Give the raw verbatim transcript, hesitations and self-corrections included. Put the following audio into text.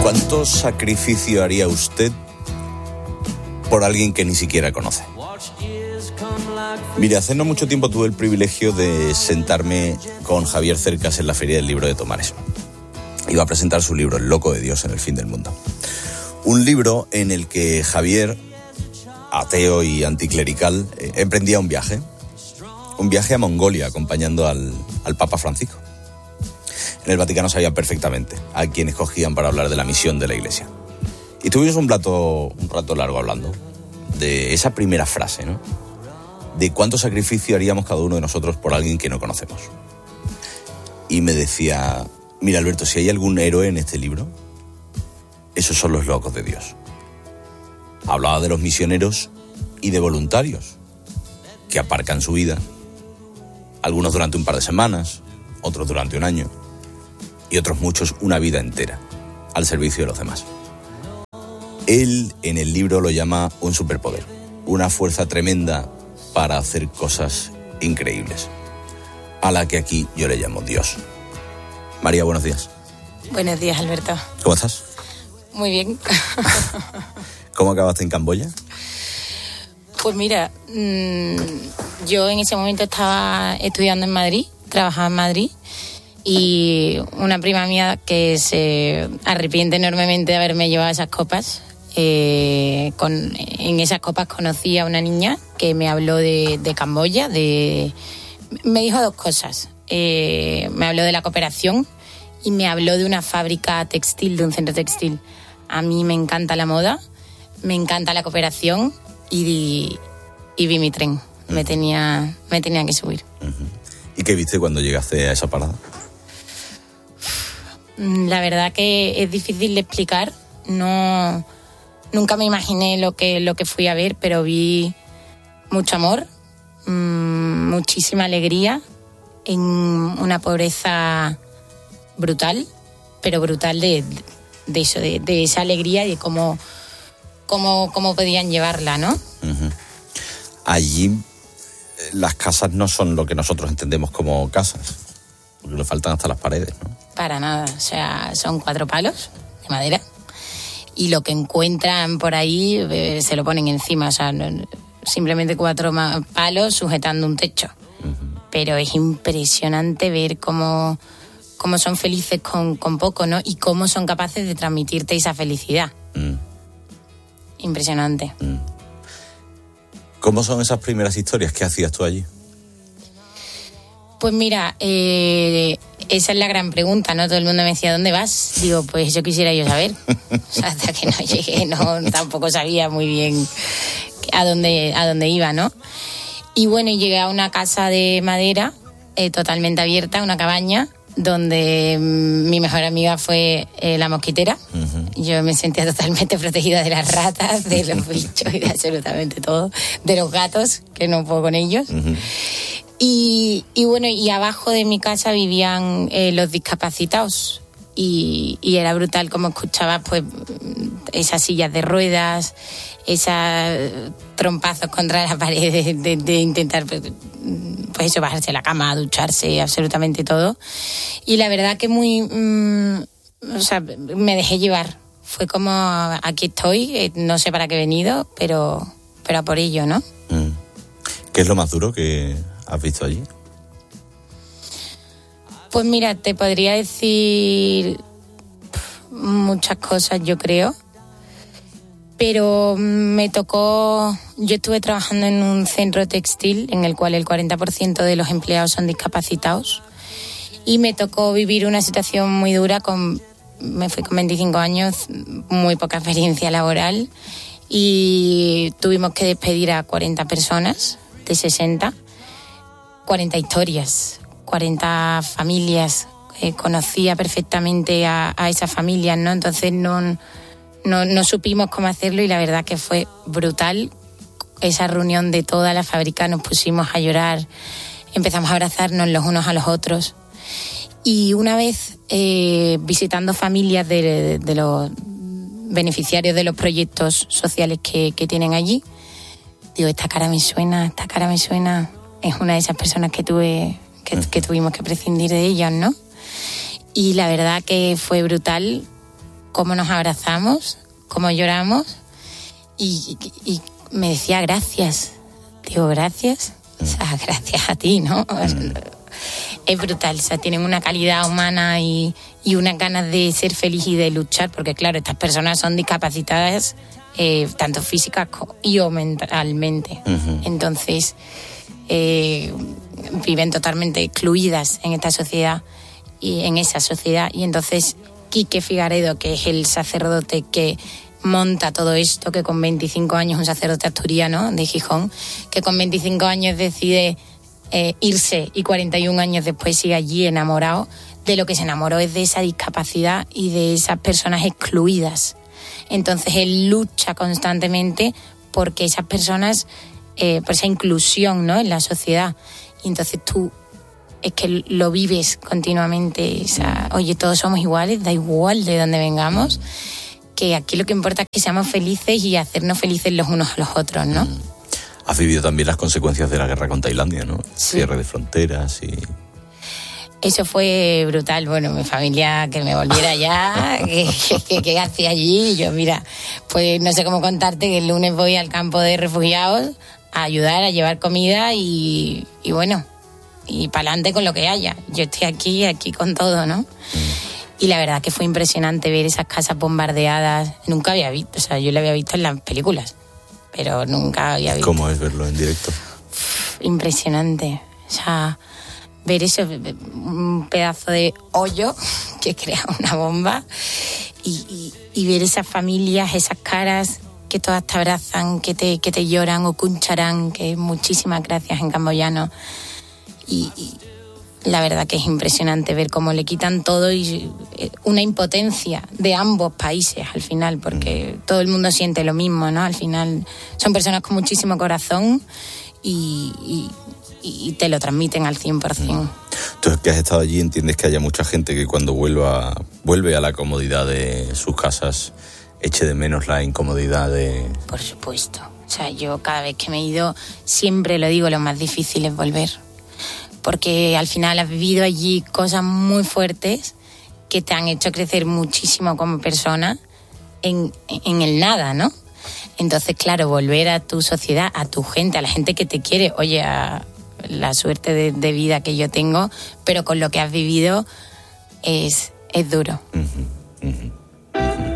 ¿Cuánto sacrificio haría usted por alguien que ni siquiera conoce? Mire, hace no mucho tiempo tuve el privilegio de sentarme con Javier Cercas en la Feria del Libro de Tomares. Iba a presentar su libro, El loco de Dios en el fin del mundo. Un libro en el que Javier, ateo y anticlerical, eh, emprendía un viaje. Un viaje a Mongolia, acompañando al, al Papa Francisco. En el Vaticano sabían perfectamente a quién escogían para hablar de la misión de la Iglesia. Y tuvimos un rato, un rato largo hablando de esa primera frase, ¿no? De cuánto sacrificio haríamos cada uno de nosotros por alguien que no conocemos. Y me decía, mira Alberto, si hay algún héroe en este libro, esos son los locos de Dios. Hablaba de los misioneros y de voluntarios que aparcan su vida, algunos durante un par de semanas, otros durante un año y otros muchos una vida entera al servicio de los demás. Él en el libro lo llama un superpoder, una fuerza tremenda para hacer cosas increíbles, a la que aquí yo le llamo Dios. María, buenos días. Buenos días, Alberto. ¿Cómo estás? Muy bien. ¿Cómo acabaste en Camboya? Pues mira, mmm, yo en ese momento estaba estudiando en Madrid, trabajaba en Madrid, y una prima mía que se arrepiente enormemente de haberme llevado esas copas, eh, con, en esas copas conocí a una niña que me habló de, de Camboya, de, me dijo dos cosas. Eh, me habló de la cooperación y me habló de una fábrica textil, de un centro textil. A mí me encanta la moda, me encanta la cooperación y, y vi mi tren. Uh-huh. Me tenía, me tenía que subir. Uh-huh. ¿Y qué viste cuando llegaste a esa parada? La verdad que es difícil de explicar. No, nunca me imaginé lo que, lo que fui a ver, pero vi mucho amor, mmm, muchísima alegría, en una pobreza brutal, pero brutal de, de eso, de, de esa alegría y de cómo, cómo, cómo podían llevarla, ¿no? Uh-huh. Allí las casas no son lo que nosotros entendemos como casas, porque le faltan hasta las paredes, ¿no? Para nada, o sea, son cuatro palos de madera y lo que encuentran por ahí eh, se lo ponen encima, o sea, no, simplemente cuatro palos sujetando un techo. Uh-huh. Pero es impresionante ver cómo, cómo son felices con, con poco, ¿no? Y cómo son capaces de transmitirte esa felicidad. Mm. Impresionante. Mm. ¿Cómo son esas primeras historias? ¿Qué hacías tú allí? Pues mira, eh, esa es la gran pregunta, ¿no? Todo el mundo me decía, ¿dónde vas? Digo, pues eso quisiera yo saber. O sea, hasta que no llegué, no, tampoco sabía muy bien a dónde, a dónde iba, ¿no? Y bueno, llegué a una casa de madera eh, totalmente abierta, una cabaña, donde mmm, mi mejor amiga fue eh, la mosquitera. Uh-huh. Yo me sentía totalmente protegida de las ratas, de los bichos y de absolutamente todo, de los gatos, que no puedo con ellos. Uh-huh. Y, y bueno, y abajo de mi casa vivían eh, los discapacitados. Y, y era brutal como escuchaba pues esas sillas de ruedas, esos trompazos contra la pared de, de, de intentar pues eso, bajarse a la cama, ducharse, absolutamente todo. Y la verdad que muy mmm, o sea, me dejé llevar. Fue como, aquí estoy, no sé para qué he venido, pero, pero a por ello, ¿no? Mm. ¿Qué es lo más duro que has visto allí? Pues mira, te podría decir muchas cosas, yo creo. Pero me tocó, yo estuve trabajando en un centro textil en el cual el cuarenta por ciento de los empleados son discapacitados y me tocó vivir una situación muy dura, con, me fui con veinticinco años, muy poca experiencia laboral y tuvimos que despedir a cuarenta personas de sesenta, cuarenta historias, cuarenta familias, eh, conocía perfectamente a, a esas familias, ¿no? Entonces no... No, no supimos cómo hacerlo y la verdad que fue brutal. Esa reunión de toda la fábrica, nos pusimos a llorar, empezamos a abrazarnos los unos a los otros. Y una vez eh, visitando familias de, de, de los beneficiarios de los proyectos sociales que, que tienen allí, digo, esta cara me suena, esta cara me suena. Es una de esas personas que tuve, que, que tuvimos que prescindir de ellas, ¿no? Y la verdad que fue brutal cómo nos abrazamos, cómo lloramos, y, y, y me decía gracias. Digo, gracias. O sea, gracias a ti, ¿no? Mm. Es brutal, o sea, tienen una calidad humana y, y unas ganas de ser feliz y de luchar, porque claro, estas personas son discapacitadas eh, tanto físicas y o mentalmente. Uh-huh. Entonces, eh, viven totalmente excluidas en esta sociedad y en esa sociedad. Y entonces, Quique Figaredo, que es el sacerdote que monta todo esto, que con veinticinco años, un sacerdote asturiano de Gijón, que con veinticinco años decide eh, irse y cuarenta y un años después sigue allí enamorado, de lo que se enamoró es de esa discapacidad y de esas personas excluidas. Entonces él lucha constantemente porque esas personas, eh, por esa inclusión, ¿no?, en la sociedad. Y entonces tú es que lo vives continuamente. O sea, oye, todos somos iguales, da igual de dónde vengamos, que aquí lo que importa es que seamos felices y hacernos felices los unos a los otros, ¿no? Mm. Has vivido también las consecuencias de la guerra con Tailandia, ¿no? Sí. Cierre de fronteras y... Eso fue brutal. Bueno, mi familia, que me volviera ya, que, que, que hacía allí. Yo, mira, pues no sé cómo contarte que el lunes voy al campo de refugiados a ayudar, a llevar comida y, y bueno, y para adelante con lo que haya. Yo estoy aquí, aquí con todo, ¿no? Mm. Y la verdad que fue impresionante ver esas casas bombardeadas. Nunca había visto, o sea, yo lo había visto en las películas, pero nunca había visto. ¿Cómo es verlo en directo? Uf, impresionante. O sea, ver eso, un pedazo de hoyo que crea una bomba y, y, y ver esas familias, esas caras que todas te abrazan, que te, que te lloran o cuncharán, que muchísimas gracias en camboyano. Y, y la verdad que es impresionante ver cómo le quitan todo y una impotencia de ambos países al final, porque todo el mundo siente lo mismo, ¿no? Al final son personas con muchísimo corazón y, y, y te lo transmiten al cien por ciento. Tú que has estado allí, entiendes que haya mucha gente que cuando vuelva, vuelve a la comodidad de sus casas eche de menos la incomodidad de... Por supuesto. O sea, yo cada vez que me he ido siempre lo digo, lo más difícil es volver. Porque al final has vivido allí cosas muy fuertes que te han hecho crecer muchísimo como persona en, en el nada, ¿no? Entonces, claro, volver a tu sociedad, a tu gente, a la gente que te quiere, oye, a la suerte de, de vida que yo tengo, pero con lo que has vivido es, es duro. Uh-huh, uh-huh.